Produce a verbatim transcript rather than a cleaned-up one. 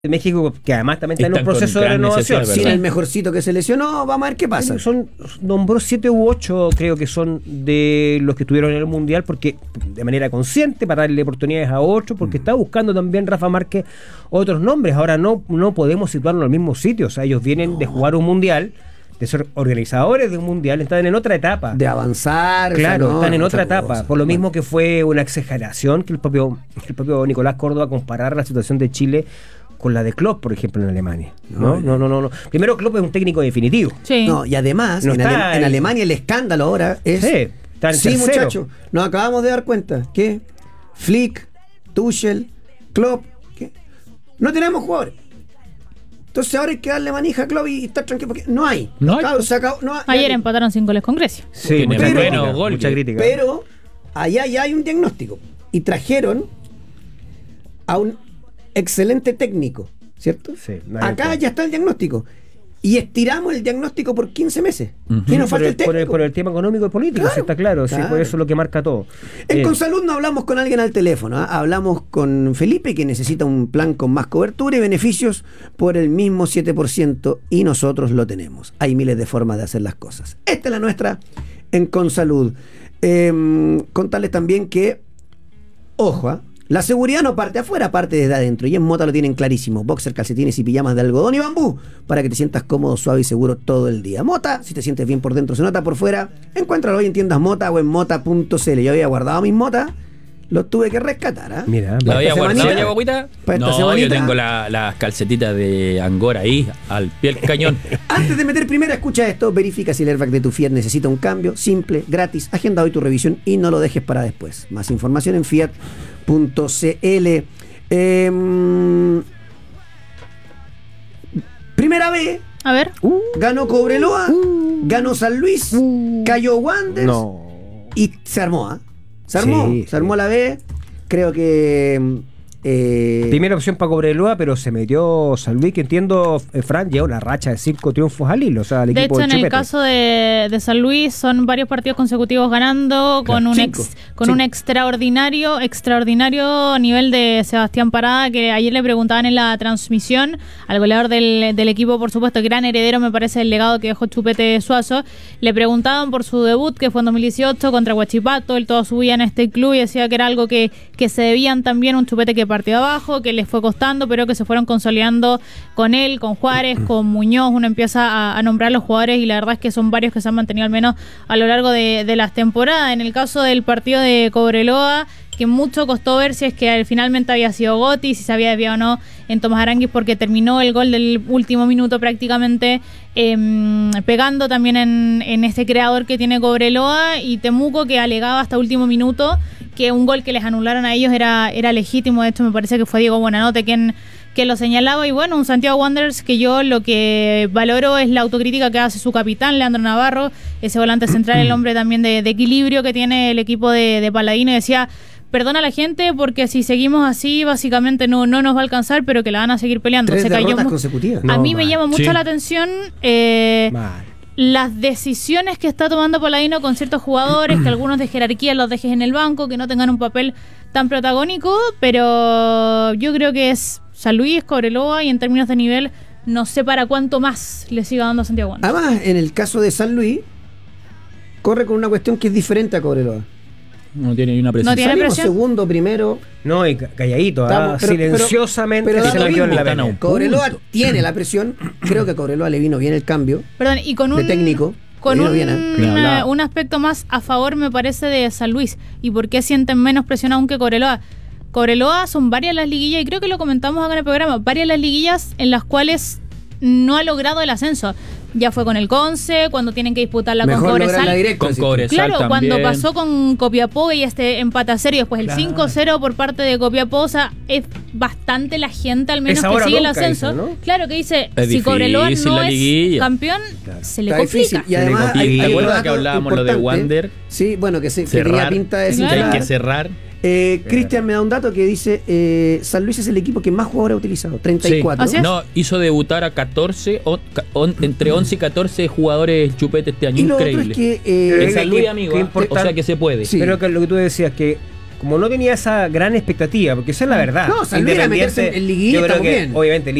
de México, que además también está en un Están con proceso de gran renovación. necesidad, Sin ¿verdad? el mejorcito que se lesionó, vamos a ver qué pasa. Son, nombró siete u ocho, creo que son de los que estuvieron en el Mundial, porque de manera consciente, para darle oportunidades a otros, porque está buscando también Rafa Márquez otros nombres. Ahora no, no podemos situarnos en los mismos sitios. O sea, ellos vienen de jugar un Mundial, de ser organizadores de un Mundial, están en otra etapa. De avanzar. Claro, o sea, no, están en otra otra etapa. cosa. Por lo mismo Bueno. que fue una exageración que el propio, que el propio Nicolás Córdoba comparara la situación de Chile con la de Klopp, por ejemplo, en Alemania. No, no, no, no. no. Primero, Klopp es un técnico definitivo. Sí. No, y además, No en, está Ale- en ahí. Alemania el escándalo ahora es. Sí, está en sí, tercero. muchachos, nos acabamos de dar cuenta que Flick, Tuchel, Klopp, ¿qué? No tenemos jugadores. Entonces ahora hay que darle manija a Klopp y estar tranquilo porque no hay. No hay. Cabros, se acabó, no hay. Ayer empataron sin goles con Grecia. Sí, Tiene mucha pero- crítica, bueno, gol, mucha que- crítica. Pero allá ya hay un diagnóstico. Y trajeron a un excelente técnico, ¿cierto? Sí, nada Acá que- ya está el diagnóstico. Y estiramos el diagnóstico por quince meses. Ujú. ¿Qué nos por, falta el, el por, el, técnico? por el tema económico y político, Claro, sí, está claro, sí, claro. por eso es lo que marca todo. En Eh, Consalud no hablamos con alguien al teléfono, ¿ah? Hablamos con Felipe, que necesita un plan con más cobertura y beneficios por el mismo siete por ciento, y nosotros lo tenemos. Hay miles de formas de hacer las cosas. Esta es la nuestra en Consalud. Eh, contarles también que, ojo, ¿ah? La seguridad no parte afuera, parte desde adentro. Y en Mota lo tienen clarísimo. Boxer, calcetines y pijamas de algodón y bambú para que te sientas cómodo, suave y seguro todo el día. Mota, si te sientes bien por dentro, se nota por fuera. Encuéntralo hoy en tiendas Mota o en mota punto c l. Yo había guardado mis motas, los tuve que rescatar. ¿ah? Mira, ¿La Para había esta guardado semanita. ya, guaguita? Para esta No, semanita. yo tengo la- las calcetitas de Angora ahí, al pie del cañón. Antes de meter primera, escucha esto. Verifica si el airbag de tu Fiat necesita un cambio. Simple, gratis. Agenda hoy tu revisión y no lo dejes para después. Más información en fiat punto c l. Eh, primera vez. A ver. Ganó Cobreloa, ganó San Luis, cayó Wanderers no. y se armó. ¿ah? Se armó, Sí, se sí. armó la B. Creo que. eh, Primera opción para Cobreloa, pero se metió San Luis, que entiendo, eh, Fran, lleva una racha de cinco triunfos al hilo, o sea, el De equipo hecho, de en el Chupete. caso de, de San Luis son varios partidos consecutivos ganando con un Cinco. ex, con Sí. un extraordinario, extraordinario nivel de Sebastián Parada, que ayer le preguntaban en la transmisión al goleador del, del equipo, por supuesto, gran heredero, me parece, del legado que dejó Chupete Suazo. Le preguntaban por su debut, que fue en dos mil dieciocho contra Huachipato, él todo su vida en este club y decía que era algo que, que se debían también, un Chupete que partió abajo, que les fue costando, pero que se fueron consolidando con él, con Juárez, con Muñoz. Uno empieza a, a nombrar los jugadores y la verdad es que son varios que se han mantenido al menos a lo largo de, de las temporadas. En el caso del partido de Cobreloa, que mucho costó ver si es que finalmente había sido Gotti, si se había desviado o no en Tomás Aranguis, porque terminó el gol del último minuto prácticamente eh, pegando también en, en este creador que tiene Cobreloa, y Temuco, que alegaba hasta último minuto que un gol que les anularon a ellos era, era legítimo. De hecho, me parece que fue Diego Buenanote quien, quien lo señalaba. Y bueno, un Santiago Wanderers que yo lo que valoro es la autocrítica que hace su capitán, Leandro Navarro, ese volante central, el hombre también de, de equilibrio que tiene el equipo de, de Paladino, y decía: perdona a la gente porque si seguimos así básicamente no, no nos va a alcanzar, pero que la van a seguir peleando. tres Se cayó derrotas mu- consecutivas. a No, mí me mal. llama mucho Sí. la atención eh, Mal. las decisiones que está tomando Paladino con ciertos jugadores, que algunos de jerarquía los dejes en el banco, que no tengan un papel tan protagónico, pero yo creo que es San Luis, Cobreloa, y en términos de nivel no sé para cuánto más le siga dando a Santiago Wanderers. Además, en el caso de San Luis, corre con una cuestión que es diferente a Cobreloa. No tiene ni una No presión. tiene Salimos presión. segundo, primero. No, y ca- calladito, ¿ah? Estamos- pero- pero- silenciosamente pero da se lo metió en mismo, la están a pelea. un Cobreloa punto. tiene la presión. Creo que a Cobreloa le vino bien el cambio Perdón, y con de un técnico. con le un, vino bien, ¿eh? Ni hablar. eh, un aspecto más a favor, me parece, de San Luis. ¿Y por qué sienten menos presión aún que Cobreloa? Cobreloa son varias las liguillas, y creo que lo comentamos acá en el programa, varias las liguillas en las cuales no ha logrado el ascenso. Ya fue con el Conce, cuando tienen que disputarla con Mejor lograr Cobresal. la directa. Con sí. Cobresal Claro, también. cuando pasó con Copiapó y este empate a cero y después el Claro. cinco cero por parte de Copiapó, o sea, es bastante la gente al menos Es que ahora sigue el nunca ascenso. eso, ¿no? Claro, que dice, Es si Cobreloa difícil no la es liguilla. campeón, Claro. se le Está complica. difícil. Y además, complica. hay, ¿Te hay un acuerdas que dato hablábamos lo de importante. Wander? Sí, bueno, que, se, que Cerrar. tenía pinta de Claro. Hay cerrar. que cerrar. Eh, Cristian me da un dato que dice: eh, San Luis es el equipo que más jugadores ha utilizado, treinta y cuatro. Así es. No, hizo debutar a catorce, on- ca- on- entre once y catorce jugadores Chupete este año. Y lo otro Increíble. es que. eh, En San Luis, Qué- amigo, qué ¿ah? importante. o sea que se puede. Sí. Pero que lo que tú decías, que como no tenía esa gran expectativa, porque esa es la verdad. No, San Luis era meterse en liguilla, yo creo estamos que bien. obviamente